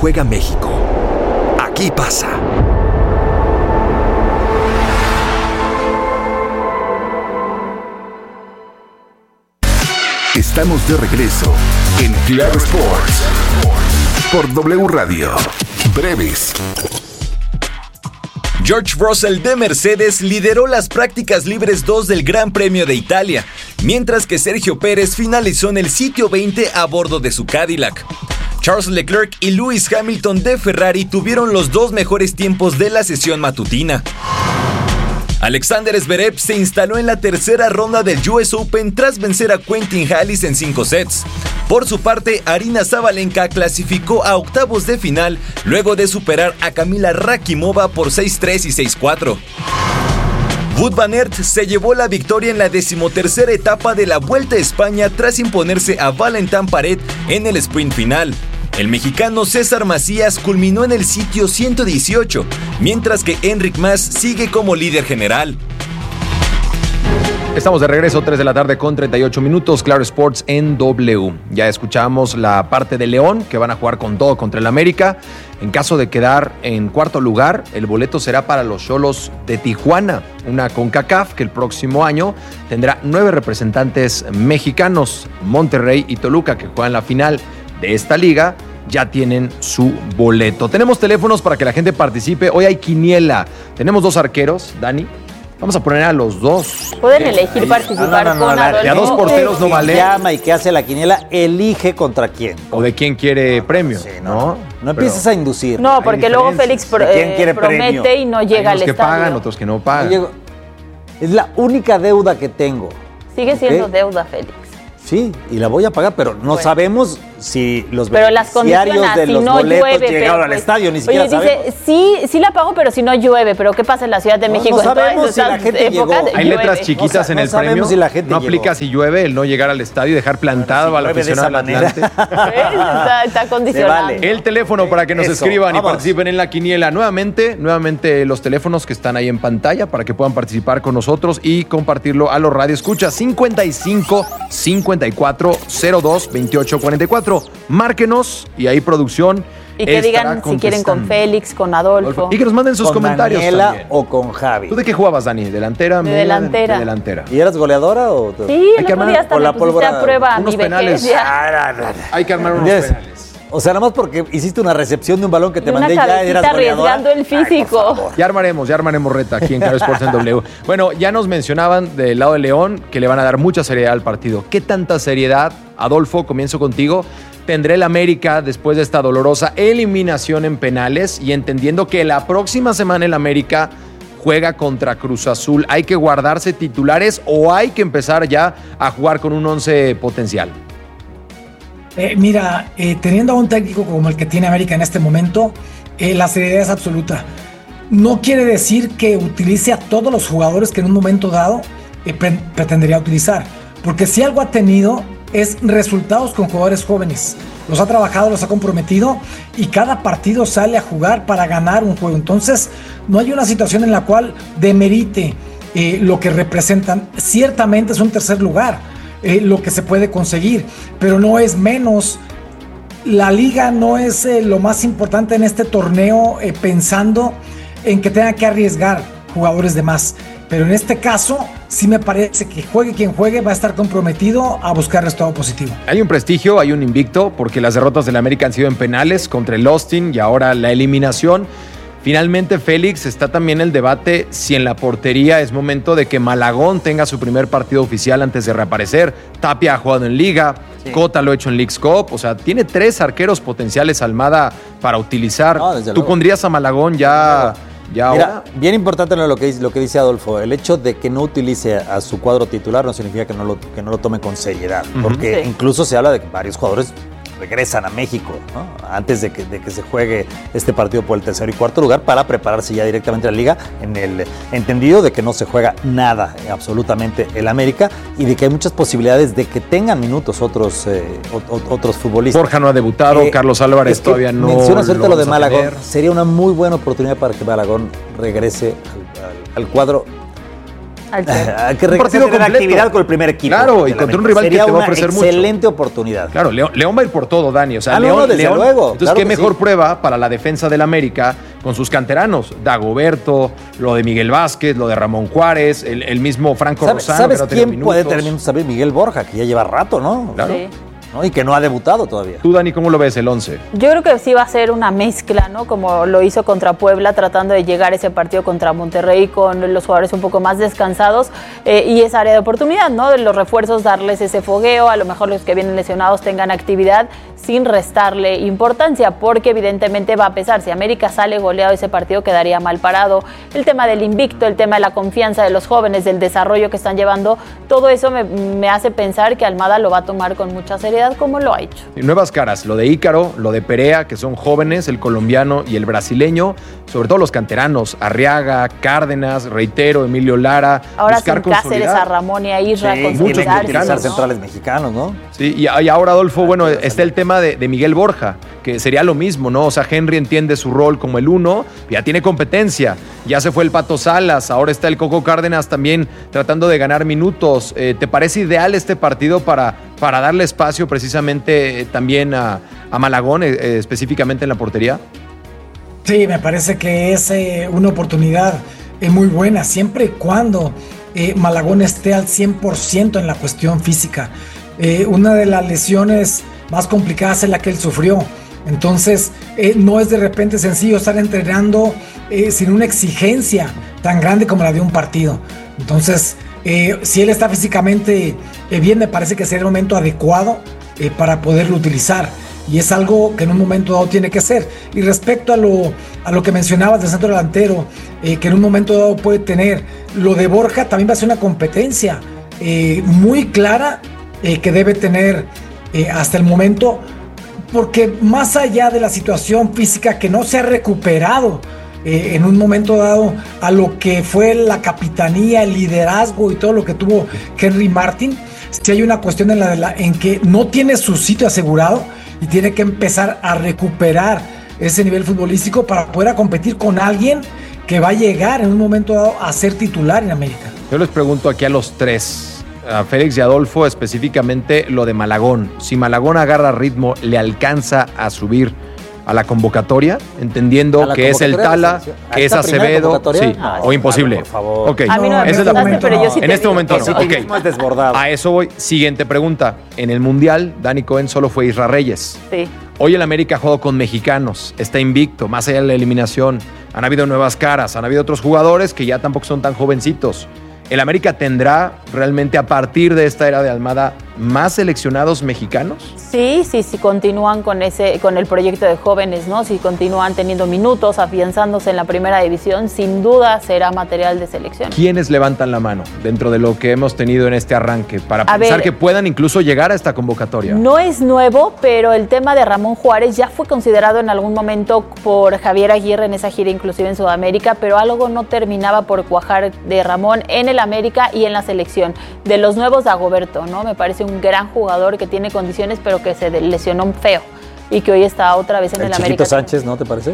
juega México. Aquí pasa. Estamos de regreso en Claro Sports por W Radio. Breves. George Russell de Mercedes lideró las prácticas libres 2 del Gran Premio de Italia, mientras que Sergio Pérez finalizó en el sitio 20 a bordo de su Cadillac. Charles Leclerc y Lewis Hamilton de Ferrari tuvieron los 2 mejores tiempos de la sesión matutina. Alexander Zverev se instaló en la tercera ronda del US Open tras vencer a Quentin Halys en 5 sets. Por su parte, Aryna Sabalenka clasificó a octavos de final luego de superar a Kamila Rakimova por 6-3 y 6-4. Wout van Aert se llevó la victoria en la 13ª etapa de la Vuelta a España tras imponerse a Valentin Paret en el sprint final. El mexicano César Macías culminó en el sitio 118, mientras que Enric Mas sigue como líder general. Estamos de regreso, 3 de la tarde con 38 minutos, Claro Sports en W. Ya escuchamos la parte de León, que van a jugar con todo contra el América. En caso de quedar en cuarto lugar, el boleto será para los Xolos de Tijuana, una CONCACAF que el próximo año tendrá 9 representantes mexicanos. Monterrey y Toluca, que juegan la final de esta liga, ya tienen su boleto. Tenemos teléfonos para que la gente participe. Hoy hay quiniela. Tenemos 2 arqueros, Dani. Vamos a poner a los 2. Pueden elegir participar con Adolfo. Y a 2 porteros no vale. Llama y que hace la quiniela, elige contra quién. O de quién quiere premio. Sí, no empieces a inducir. No, porque luego Félix promete premio y no llega al estadio. Unos que pagan, otros que no pagan. Es la única deuda que tengo. Sigue siendo deuda, Félix. Sí, y la voy a pagar, pero no sabemos si los beneficiarios de los boletos llegaron al estadio, ni siquiera sabemos. Dice, sí la pago, pero si no llueve. ¿Pero qué pasa en la Ciudad de México? No sabemos si la gente llegó. Hay letras chiquitas en el premio. Si la gente no aplica si llueve el no llegar al estadio y dejar plantado a la aficionada del Atlante. Está condicionado. Vale. El teléfono para que nos escriban y participen en la quiniela. Nuevamente los teléfonos que están ahí en pantalla para que puedan participar con nosotros y compartirlo a los radioescuchas. 55 54 02 28 44. Márquenos y ahí producción. Y que digan si quieren con Félix, con Adolfo. Y que nos manden sus con comentarios. Daniela también. O con Javi. ¿Tú de qué jugabas, Dani? ¿Delantera? De delantera. De delantera. ¿Y eras goleadora o...? Sí, el otro día hasta me pusiste a prueba unos mi penales. Hay que armar unos penales. O sea, nada más porque hiciste una recepción de un balón que te mandé, ya eras goleadora. Arriesgando el físico. Ya armaremos reta aquí en Claro Sports en W. Bueno, ya nos mencionaban del lado de León que le van a dar mucha seriedad al partido. ¿Qué tanta seriedad, Adolfo, comienzo contigo, tendrá el América después de esta dolorosa eliminación en penales y entendiendo que la próxima semana el América juega contra Cruz Azul? ¿Hay que guardarse titulares o hay que empezar ya a jugar con un 11 potencial? Teniendo a un técnico como el que tiene América en este momento, la seriedad es absoluta. No quiere decir que utilice a todos los jugadores que en un momento dado pretendería utilizar, porque si algo ha tenido es resultados con jugadores jóvenes. Los ha trabajado, los ha comprometido y cada partido sale a jugar para ganar un juego. Entonces no hay una situación en la cual demerite lo que representan. Ciertamente es un tercer lugar, lo que se puede conseguir, pero no es menos. La liga no es lo más importante en este torneo, pensando en que tenga que arriesgar jugadores de más, pero en este caso sí me parece que juegue quien juegue va a estar comprometido a buscar resultado positivo. Hay un prestigio, hay un invicto, porque las derrotas del América han sido en penales contra el Austin y ahora la eliminación. Finalmente, Félix, está también el debate si en la portería es momento de que Malagón tenga su primer partido oficial antes de reaparecer. Tapia ha jugado en Liga, sí. Cota lo ha hecho en Leagues Cup, o sea, tiene 3 arqueros potenciales Almada para utilizar. ¿Tú pondrías a Malagón ya Mira, bien importante lo que dice Adolfo, el hecho de que no utilice a su cuadro titular no significa que no lo tome con seriedad, porque incluso se habla de que varios jugadores regresan a México, ¿no? Antes de que se juegue este partido por el tercer y cuarto lugar para prepararse ya directamente a la liga, en el entendido de que no se juega nada absolutamente el América y de que hay muchas posibilidades de que tengan minutos otros futbolistas. Borja no ha debutado, Carlos Álvarez todavía no. Mencionas ahorita lo de Malagón, sería una muy buena oportunidad para que Malagón regrese al cuadro Que regrese a tener actividad con el primer equipo. Claro, y contra un rival que te va a ofrecer mucho. Sería una excelente oportunidad. Claro, León va a ir por todo, Dani. O sea, León, luego. Entonces, qué mejor prueba para la defensa del América con sus canteranos. Dagoberto, lo de Miguel Vázquez, lo de Ramón Juárez, el mismo Franco Rosano. ¿Sabes quién puede tener minutos? Saber Miguel Borja, que ya lleva rato, ¿no? Claro. Sí. ¿No? Y que no ha debutado todavía. Tú, Dani, ¿cómo lo ves el 11? Yo creo que sí va a ser una mezcla, ¿no? Como lo hizo contra Puebla, tratando de llegar a ese partido contra Monterrey con los jugadores un poco más descansados y esa área de oportunidad, ¿no? De los refuerzos, darles ese fogueo, a lo mejor los que vienen lesionados tengan actividad sin restarle importancia, porque evidentemente va a pesar. Si América sale goleado ese partido, quedaría mal parado. El tema del invicto, el tema de la confianza de los jóvenes, del desarrollo que están llevando, todo eso me hace pensar que Almada lo va a tomar con mucha seriedad, como lo ha hecho. Y nuevas caras, lo de Ícaro, lo de Perea, que son jóvenes, el colombiano y el brasileño, sobre todo los canteranos, Arriaga, Cárdenas, reitero, Emilio Lara. Ahora sin Cáceres, a Ramón y a Isra, consolidarse, centrales mexicanos, ¿no? Sí, y ahora, Adolfo, bueno, está el tema de Miguel Borja, que sería lo mismo, ¿no? O sea, Henry entiende su rol como el 1, ya tiene competencia, ya se fue el Pato Salas, ahora está el Coco Cárdenas también tratando de ganar minutos. ¿Te parece ideal este partido para darle espacio precisamente también a Malagón, específicamente en la portería? Sí, me parece que es una oportunidad muy buena, siempre y cuando Malagón esté al 100% en la cuestión física. Una de las lesiones más complicadas es la que él sufrió. Entonces, no es de repente sencillo estar entrenando sin una exigencia tan grande como la de un partido. Entonces, si él está físicamente bien, me parece que sería el momento adecuado para poderlo utilizar. Y es algo que en un momento dado tiene que ser. Y respecto a lo que mencionabas del centro delantero, que en un momento dado puede tener, lo de Borja también va a ser una competencia muy clara que debe tener hasta el momento, porque más allá de la situación física que no se ha recuperado en un momento dado a lo que fue la capitanía, el liderazgo y todo lo que tuvo Henry Martin, si hay una cuestión en que no tiene su sitio asegurado y tiene que empezar a recuperar ese nivel futbolístico para poder competir con alguien que va a llegar en un momento dado a ser titular en América. Yo les pregunto aquí a los tres, a Félix y Adolfo, específicamente lo de Malagón. Si Malagón agarra ritmo, ¿le alcanza a subir a la convocatoria? Entendiendo que es el Tala, que es Acevedo, sí, o imposible. Por favor. Okay. A mí no me preguntaste, pero yo sí te en este momento no. Okay. Es desbordado. A eso voy. Siguiente pregunta. En el Mundial, Dani Cohen solo fue Isra Reyes. Sí. Hoy el América juega con mexicanos, está invicto, más allá de la eliminación. Han habido nuevas caras, han habido otros jugadores que ya tampoco son tan jovencitos. ¿El América tendrá realmente a partir de esta era de Almada más seleccionados mexicanos? Sí, continúan con el proyecto de jóvenes, ¿no? Si continúan teniendo minutos, afianzándose en la primera división, sin duda será material de selección. ¿Quiénes levantan la mano dentro de lo que hemos tenido en este arranque para pensar que puedan incluso llegar a esta convocatoria? No es nuevo, pero el tema de Ramón Juárez ya fue considerado en algún momento por Javier Aguirre en esa gira, inclusive en Sudamérica, pero algo no terminaba por cuajar de Ramón en el América y en la selección. De los nuevos, Dagoberto, ¿no? Me parece un gran jugador que tiene condiciones, pero que se lesionó feo y que hoy está otra vez en el América. Chiquito Sánchez, ¿no te parece?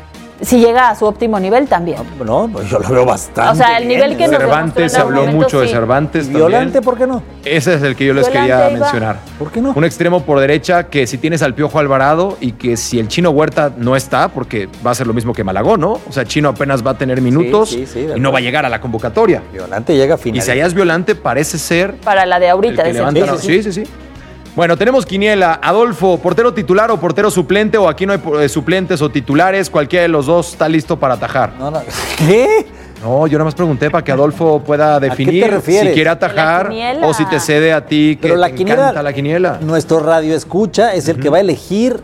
Si llega a su óptimo nivel también. No, pues yo lo veo bastante. O sea, el nivel que nos Cervantes, se habló mucho de Cervantes también. Violante, ¿por qué no? Ese es el que yo les quería mencionar. ¿Por qué no? Un extremo por derecha que si tienes al Piojo Alvarado y que si el Chino Huerta no está, porque va a ser lo mismo que Malagón, ¿no? O sea, Chino apenas va a tener minutos y no va a llegar a la convocatoria. Violante llega a final. Y si allá es Violante, parece ser... Para la de ahorita. Sí. Bueno, tenemos quiniela. Adolfo, ¿portero titular o portero suplente? O aquí no hay suplentes o titulares. Cualquiera de los dos está listo para atajar. No. ¿Qué? No, yo nada más pregunté para que Adolfo pueda definir si quiere atajar o si te cede a ti que te encanta la quiniela. Nuestro radio escucha es el que va a elegir.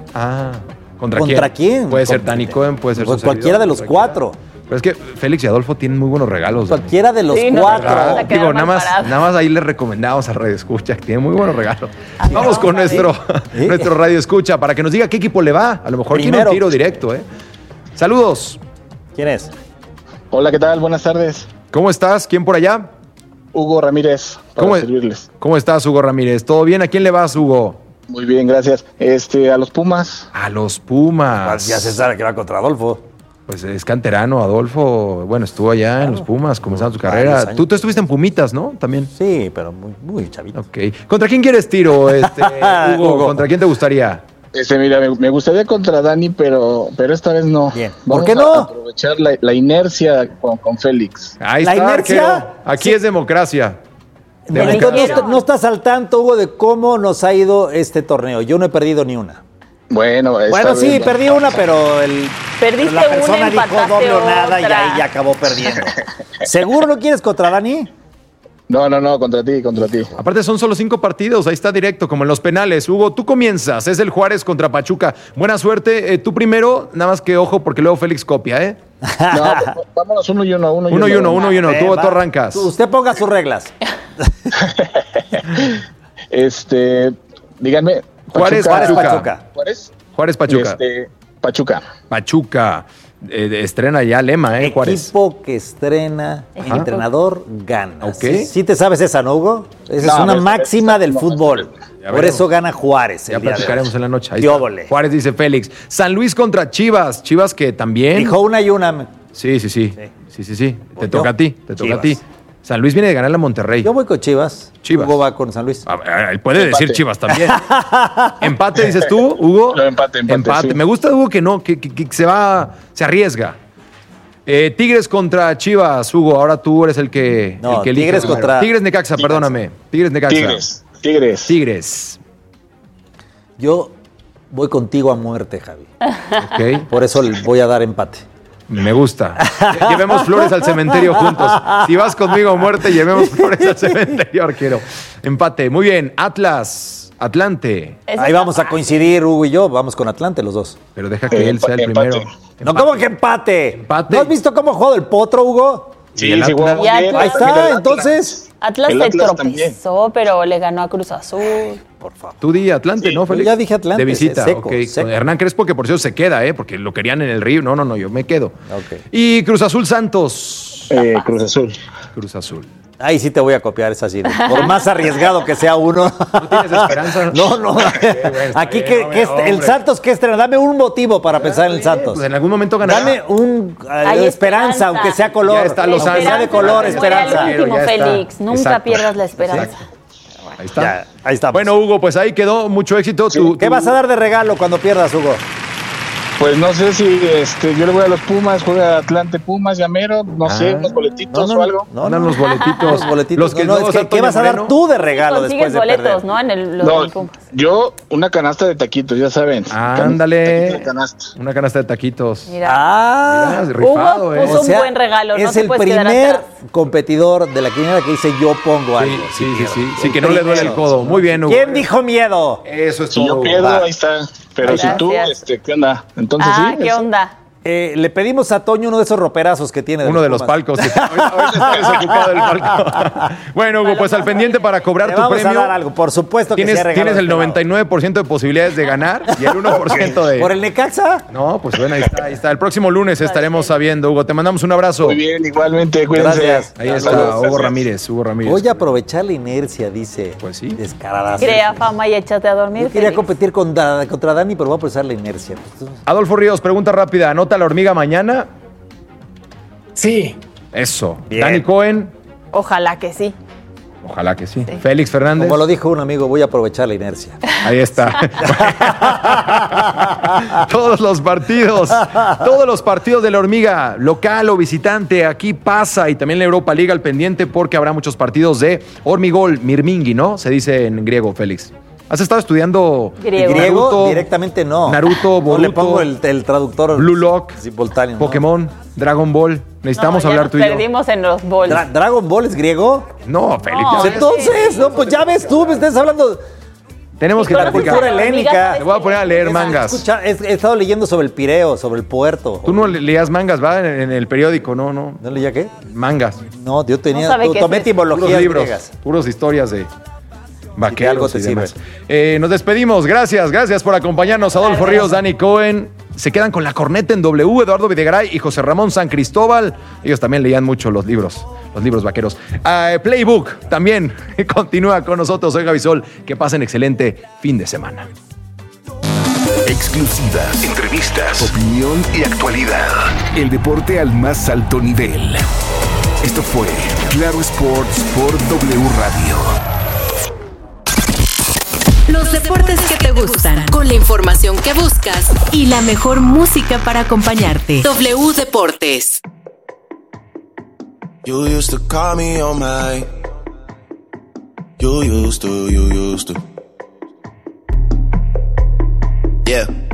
¿Contra quién? Puede ser Dani Cohen, puede ser cualquiera de los cuatro. Pero es que Félix y Adolfo tienen muy buenos regalos. Cualquiera de los cuatro. Digo, nada más ahí les recomendamos a Radio Escucha, que tiene muy buenos regalos. Vamos con nuestro Radio Escucha para que nos diga qué equipo le va. A lo mejor tiene un tiro directo, ¿eh? Saludos. ¿Quién es? Hola, ¿qué tal? Buenas tardes. ¿Cómo estás? ¿Quién por allá? Hugo Ramírez, para servirles. ¿Cómo estás, Hugo Ramírez? ¿Todo bien? ¿A quién le vas, Hugo? Muy bien, gracias. A los Pumas. A los Pumas. Ya se sabe que va contra Adolfo. Pues es canterano, Adolfo. Bueno, estuvo allá en los Pumas, comenzando su carrera. Tú estuviste en Pumitas, ¿no? También. Sí, pero muy chavito. Ok. ¿Contra quién quieres tiro, Hugo? ¿Contra quién te gustaría? Mira, me gustaría contra Dani, pero esta vez no. Bien. Vamos ¿Por qué no? a aprovechar la inercia con Félix. Ahí ¿La está, inercia? arquero. Aquí es democracia. No estás al tanto, Hugo, de cómo nos ha ido este torneo. Yo no he perdido ni una. Bueno, Sí, perdí una, pero Perdiste la persona una, dijo empataste doble o nada y otra. ahí ya acabó perdiendo. ¿Seguro no quieres contra Dani? No, contra ti. Aparte son solo 5 partidos, ahí está directo, como en los penales. Hugo, tú comienzas, es el Juárez contra Pachuca. Buena suerte, tú primero, nada más que ojo porque luego Félix copia, ¿eh? No, vámonos 1 y 1. 1 y 1, tú arrancas. Usted ponga sus reglas. Díganme. Juárez, Pachuca. ¿Juárez? Pachuca. Pachuca. Pachuca. Estrena ya lema, Juárez. Equipo que estrena, entrenador gana. Ok. ¿Sí te sabes esa, ¿no, Hugo? Esa es una máxima del fútbol. Por eso gana Juárez. Ya platicaremos en la noche. Ahí Qué está. óvole. Juárez dice Félix. San Luis contra Chivas. Chivas que también. Dijo una y una. Sí. Te toca a ti. Chivas. San Luis viene de ganarle a Monterrey. Yo voy con Chivas. Chivas. Hugo va con San Luis. Él puede decir Chivas también. ¿Empate dices tú, Hugo? No, empate. Sí. Me gusta, Hugo, que no, que se arriesga. Tigres contra Chivas, Hugo. Ahora tú eres el que elige. Tigres contra... Tigres Necaxa, perdóname. Tigres Necaxa. Tigres. Yo voy contigo a muerte, Javi. Ok. Por eso le voy a dar empate. Me gusta. Llevemos flores al cementerio juntos. Si vas conmigo a muerte, llevemos flores al cementerio, arquero. Empate. Muy bien. Atlas, Atlante. Ahí vamos a coincidir, Hugo y yo. Vamos con Atlante los dos. Pero deja que él sea el empate. primero. No, ¿cómo que empate? Empate. ¿No has visto cómo ha jugado el Potro, Hugo? Sí, el Atlas. jugamos Y bien. Atlas. Ahí está, entonces. Atlas El se Atlas también. tropezó, pero le ganó a Cruz Azul. Por favor. Tú di Atlante, ¿no, Félix? ya dije Atlante, De visita, seco, ok. seco. Hernán Crespo, que por cierto se queda, porque lo querían en el Río. No, yo me quedo. Ok. Y Cruz Azul Santos. Cruz Azul. Cruz Azul. Ahí sí te voy a copiar esa sí. Por más arriesgado que sea uno. ¿No tienes esperanza? No. Aquí el Santos que estrena. Dame un motivo para pensar en el Santos. Pues en algún momento ganará. Dame un Hay esperanza, aunque sea color. Ya está Los aunque sea de color, no se esperanza. muere al último, Ya está. Félix. Nunca Exacto. pierdas la esperanza. Ahí está. Ya, ahí estamos. Bueno, Hugo, pues ahí quedó. Mucho éxito. ¿Qué vas a dar de regalo cuando pierdas, Hugo? Pues no sé si yo le voy a los Pumas, juega Atlante Pumas, Llamero, no sé, unos boletitos o algo. Mandan los boletitos. Los boletitos. Los que No, es que, ¿qué vas a dar tú de regalo después Consigues de boletos, perder? ¿no? En los No, del Pumas. yo una canasta de taquitos, ya saben. Ándale. Taquitos de canasta. Una canasta de taquitos. Mira. Ah, Mira, rifado, Hugo puso un buen regalo, no es te el puedes quedar primer atrás. competidor de la quiniela que dice yo pongo algo. Sí, que no le duele el codo. Muy bien, Hugo. ¿Quién dijo miedo? Eso es Si yo todo. pierdo, Va. ahí está. Pero si tú, Gracias. ¿qué onda? Entonces sí. ¿Qué onda? Le pedimos a Toño uno de esos roperazos que tiene. Uno de los Pumas. palcos. Ahorita está desocupado el palco. Bueno, Hugo, pues al pendiente para cobrar Le tu vamos premio. a dar algo, por supuesto que Tienes, sea regalo tienes el de este lado. 99% de posibilidades de ganar y el 1% de... ¿Por el Necaxa? No, pues bueno, ahí está. El próximo lunes estaremos sabiendo, Hugo. Te mandamos un abrazo. Muy bien, igualmente, cuídense. Gracias. Ahí está Saludos, Hugo gracias. Ramírez. Voy a aprovechar la inercia, dice. Pues sí. Descarada. Crea fama y échate a dormir. Yo quería Félix. competir contra Dani, pero voy a aprovechar la inercia. Adolfo Ríos, pregunta rápida. ¿Anota la hormiga mañana? Sí, Eso. Bien. Dani Cohen. Ojalá que sí. Ojalá que sí. Félix Fernández. Como lo dijo un amigo, voy a aprovechar la inercia. Ahí está. Todos los partidos de la hormiga, local o visitante, aquí pasa. Y también la Europa League al pendiente porque habrá muchos partidos de hormigol, mirmingui, ¿no? Se dice en griego, Félix. ¿Has estado estudiando Griego. Griego, Naruto, directamente no. Naruto, No le Boruto, pongo el traductor. Blue Lock, simultáneo, ¿no? Pokémon, Dragon Ball? Necesitamos No, ya hablar nos tú y yo. perdimos en los bols. ¿Dragon Ball es griego? No, Félix. No, ya ves. Entonces, no, pues ya ves tú, me estás hablando. Tenemos que Con la platicar. cultura helénica. Te voy a poner a leer mangas. Escucha, he estado leyendo sobre el Pireo, sobre el puerto. Tú no leías mangas, ¿va? En el periódico, no. ¿No leía qué? Mangas. No, yo tenía. No sabe qué tomé es eso. Puros etimologías libros, griegas. puros historias de vaqueros algo te y demás. sirve. Nos despedimos. Gracias por acompañarnos. Adolfo Ríos, Dani Cohen. Se quedan con la corneta en W, Eduardo Videgaray y José Ramón San Cristóbal. Ellos también leían mucho los libros vaqueros. Playbook también continúa con nosotros. Soy Gaby Sol. Que pasen excelente fin de semana. Exclusivas, entrevistas, opinión y actualidad. El deporte al más alto nivel. Esto fue Claro Sports por W Radio. Los deportes que te gustan, con la información que buscas y la mejor música para acompañarte. W Deportes. You used to call me on my. You used to. Yeah.